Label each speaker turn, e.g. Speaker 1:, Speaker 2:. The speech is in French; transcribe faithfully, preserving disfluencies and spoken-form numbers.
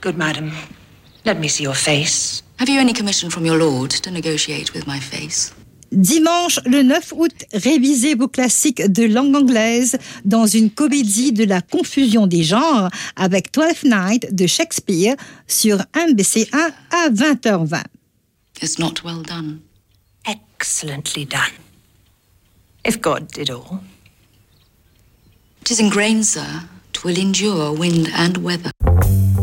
Speaker 1: Good madam. Let me see your face.
Speaker 2: Have you any commission from your lord to negotiate with my face?
Speaker 3: Dimanche, le neuf août, révisez vos classiques de langue anglaise dans une comédie de la confusion des genres avec Twelfth Night de Shakespeare sur M B C un à vingt heures vingt.
Speaker 2: It's not well done.
Speaker 1: Excellently done. If God did all.
Speaker 2: 'Tis ingrained, sir, 'twill endure wind and weather.